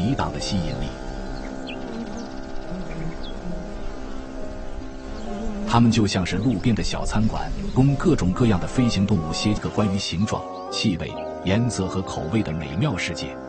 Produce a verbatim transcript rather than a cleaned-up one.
抵挡的吸引力。它们就像是路边的小餐馆，供各种各样的飞行动物歇个关于形状、气味、颜色和口味的美妙世界。